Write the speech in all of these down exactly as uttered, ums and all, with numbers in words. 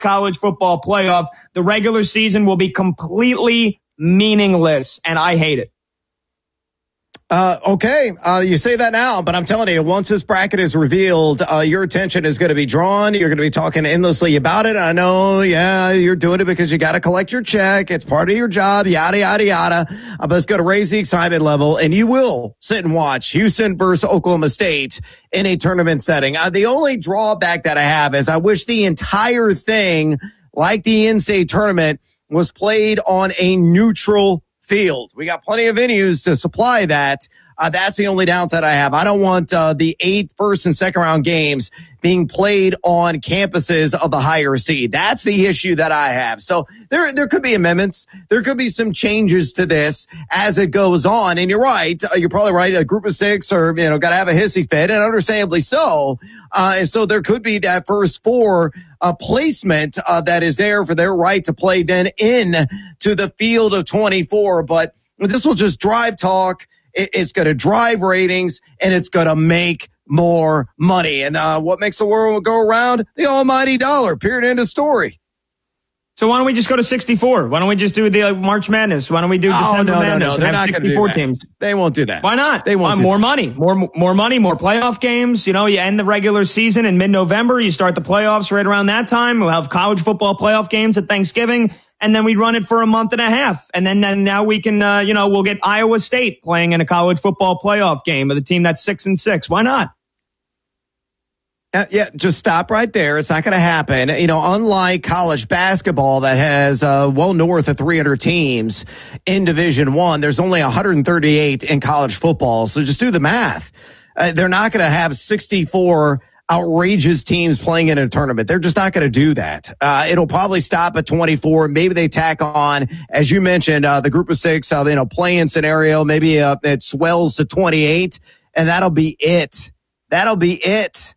college football playoff. The regular season will be completely meaningless, and I hate it. Uh, okay, uh, you say that now, but I'm telling you, once this bracket is revealed, uh, your attention is going to be drawn. You're going to be talking endlessly about it. I know, yeah, you're doing it because you got to collect your check. It's part of your job, yada, yada, yada. Uh, but it's going to raise the excitement level, and you will sit and watch Houston versus Oklahoma State in a tournament setting. Uh, the only drawback that I have is I wish the entire thing, like the in-state tournament, was played on a neutral field. We got plenty of venues to supply that. Uh, that's the only downside I have. I don't want uh, the eighth, first, and second round games being played on campuses of the higher seed. That's the issue that I have. So there, there could be amendments. There could be some changes to this as it goes on. And you're right. Uh, you're probably right. A group of six or, you know, got to have a hissy fit, and understandably so. Uh, and so there could be that first four uh, placement uh, that is there for their right to play then in to the field of twenty-four. But this will just drive talk. It's going to drive ratings, and it's going to make more money. And uh, what makes the world go around? The almighty dollar. Period. End of story. So why don't we just go to sixty-four? Why don't we just do the uh, March Madness? Why don't we do December oh, no, Madness no, no. and have sixty-four teams? They won't do that. Why not? They won't. Uh, do more that. money, more more money, more playoff games. You know, you end the regular season in mid-November. You start the playoffs right around that time. We'll have college football playoff games at Thanksgiving. And then we run it for a month and a half. And then, then now we can, uh, you know, we'll get Iowa State playing in a college football playoff game with a team that's six and six. Why not? Uh, yeah, just stop right there. It's not going to happen. You know, unlike college basketball that has uh, well north of three hundred teams in Division One, there's only one hundred thirty-eight in college football. So just do the math. Uh, they're not going to have sixty-four outrageous teams playing in a tournament. They're just not going to do that. Uh, it'll probably stop at twenty-four. Maybe they tack on, as you mentioned, uh, the group of six, uh, you know, play-in scenario. Maybe uh, it swells to twenty-eight, and that'll be it. That'll be it.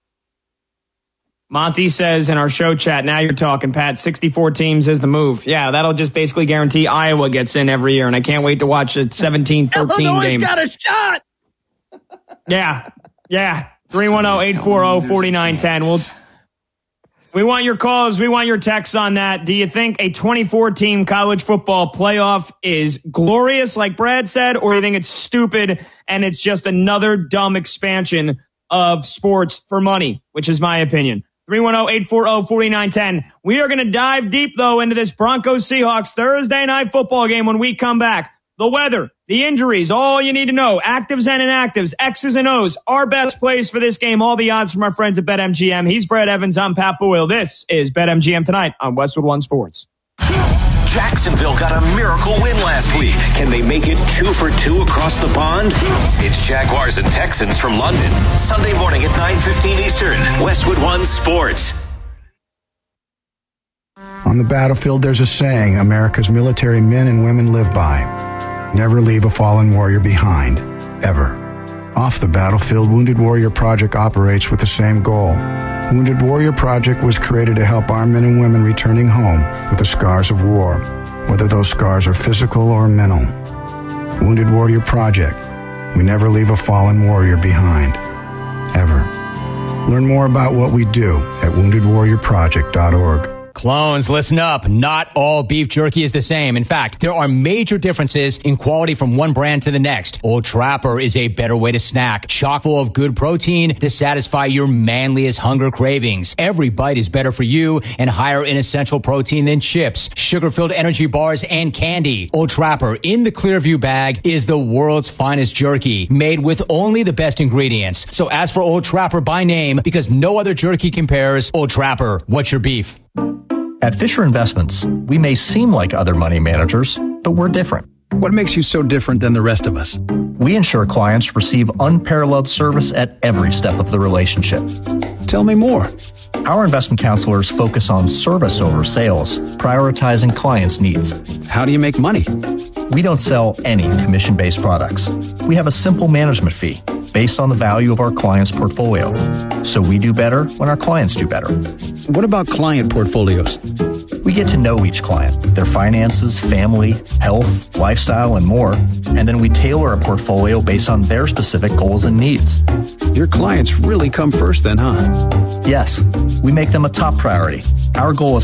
Monty says in our show chat, now you're talking, Pat, sixty-four teams is the move. Yeah, that'll just basically guarantee Iowa gets in every year, and I can't wait to watch a seventeen thirteen Illinois game. got a shot. Yeah, yeah. three one zero, eight four zero, four nine one zero. We'll, we want your calls. We want your texts on that. Do you think a twenty-four team college football playoff is glorious, like Brad said, or do you think it's stupid and it's just another dumb expansion of sports for money, which is my opinion? three one zero, eight four zero, four nine one zero. We are going to dive deep, though, into this Broncos-Seahawks Thursday night football game when we come back. The weather, the injuries, all you need to know, actives and inactives, X's and O's, our best plays for this game, all the odds from our friends at BetMGM. He's Brad Evans, I'm Pat Boyle. This is BetMGM Tonight on Westwood One Sports. Jacksonville got a miracle win last week. Can they make it two for two across the pond? It's Jaguars and Texans from London. Sunday morning at nine fifteen Eastern. Westwood One Sports. On the battlefield, there's a saying America's military men and women live by. Never leave a fallen warrior behind. Ever. Off the battlefield, Wounded Warrior Project operates with the same goal. Wounded Warrior Project was created to help our men and women returning home with the scars of war, whether those scars are physical or mental. Wounded Warrior Project. We never leave a fallen warrior behind. Ever. Learn more about what we do at wounded warrior project dot org. Clones, listen up. Not all beef jerky is the same. In fact, there are major differences in quality from one brand to the next. Old Trapper is a better way to snack, chock full of good protein to satisfy your manliest hunger cravings. Every bite is better for you and higher in essential protein than chips, sugar-filled energy bars, and candy. Old Trapper in the Clearview bag is the world's finest jerky, made with only the best ingredients. So ask for Old Trapper by name because no other jerky compares. Old Trapper, what's your beef? At Fisher Investments, we may seem like other money managers, but we're different. What makes you so different than the rest of us? We ensure clients receive unparalleled service at every step of the relationship. Tell me more. Our investment counselors focus on service over sales, prioritizing clients' needs. How do you make money? We don't sell any commission-based products. We have a simple management fee based on the value of our client's portfolio. So we do better when our clients do better. What about client portfolios? We get to know each client, their finances, family, health, lifestyle, and more, and then we tailor a portfolio based on their specific goals and needs. Your clients really come first then, huh? Yes, we make them a top priority. Our goal is